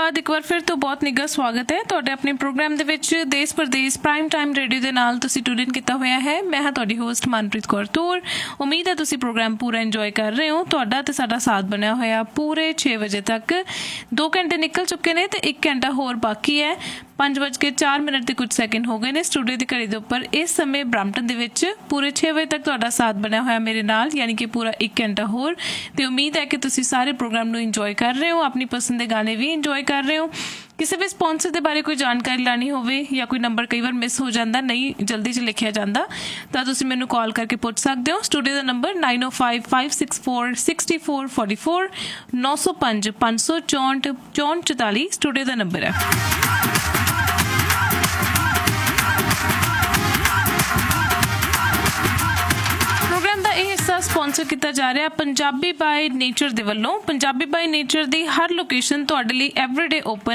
ਬਾਅਦ ਇੱਕ ਵਾਰ ਫਿਰ ਤੋਂ ਬਹੁਤ ਨਿੱਘਾ ਸਵਾਗਤ ਹੈ ਤੁਹਾਡੇ ਆਪਣੇ ਪ੍ਰੋਗਰਾਮ ਦੇ ਵਿੱਚ ਦੇਸ਼ ਪ੍ਰਦੇਸ਼ ਪ੍ਰਾਈਮ ਟਾਈਮ ਰੇਡੀਓ ਦੇ ਨਾਲ ਤੁਸੀਂ ਟਿਊਨ ਇਨ ਕੀਤਾ ਹੋਇਆ ਹੈ। ਮੈਂ ਹਾਂ ਤੁਹਾਡੀ ਹੋਸਟ ਮਨਪ੍ਰੀਤ ਕੌਰ ਤੂਰ। ਉਮੀਦ ਹੈ ਤੁਸੀਂ ਪ੍ਰੋਗਰਾਮ ਪੂਰਾ ਇੰਜੋਏ ਕਰ ਰਹੇ ਹੋ। ਤੁਹਾਡਾ ਤੇ ਸਾਡਾ ਸਾਥ ਬਣਿਆ ਹੋਇਆ ਪੂਰੇ 6 ਵਜੇ ਤੱਕ। 2 ਘੰਟੇ ਨਿਕਲ ਚੁੱਕੇ ਨੇ ਤੇ 1 ਘੰਟਾ ਹੋਰ ਬਾਕੀ ਹੈ। 5:04 ਤੇ ਕੁਝ ਸੈਕਿੰਡ ਹੋ ਗਏ ਨੇ ਸਟੂਡੀਓ ਦੀ ਘੜੀ ਦੇ ਉੱਪਰ। ਇਸ ਸਮੇਂ ਬਰੈਂਪਟਨ ਦੇ ਵਿੱਚ ਪੂਰੇ 6 ਵਜੇ ਤੱਕ ਤੁਹਾਡਾ ਸਾਥ ਬਣਿਆ ਹੋਇਆ ਮੇਰੇ ਨਾਲ, ਯਾਨੀ ਕਿ ਪੂਰਾ 1 ਘੰਟਾ ਹੋਰ। ਤੇ ਉਮੀਦ ਹੈ ਕਿ ਤੁਸੀਂ ਸਾਰੇ ਪ੍ਰੋਗਰਾਮ ਨੂੰ ਇੰਜੋਏ ਕਰ ਰਹੇ ਹੋ, ਆਪਣੀ ਪਸੰਦ ਦੇ ਗਾਣੇ ਵੀ ਇੰਜੋਏ ਕਰ ਰਹੇ ਹੋ। ਕਿਸੇ ਵੀ ਸਪੌਂਸਰ ਦੇ ਬਾਰੇ ਕੋਈ ਜਾਣਕਾਰੀ ਲੈਣੀ ਹੋਵੇ ਜਾਂ ਕੋਈ ਨੰਬਰ ਕਈ ਵਾਰ ਮਿਸ ਹੋ ਜਾਂਦਾ, ਨਹੀਂ ਜਲਦੀ 'ਚ ਲਿਖਿਆ ਜਾਂਦਾ, ਤਾਂ ਤੁਸੀਂ ਮੈਨੂੰ ਕਾਲ ਕਰਕੇ ਪੁੱਛ ਸਕਦੇ ਹੋ। ਸਟੂਡੀਓ ਦਾ ਨੰਬਰ 9055646444 905 564 6444 ਸਟੂਡੀਓ ਦਾ ਨੰਬਰ ਹੈ। ਸਪੌਂਸਰ ਕੀਤਾ ਜਾ ਰਿਹਾ ਪੰਜਾਬੀ ਬਾਏ ਨੇਚਰ ਦੇ ਵੱਲੋਂ। Punjabi by nature the Har location ਤੁਹਾਡੇ ਲਈ ਐਵਰੀਡੇ ਓਪਨ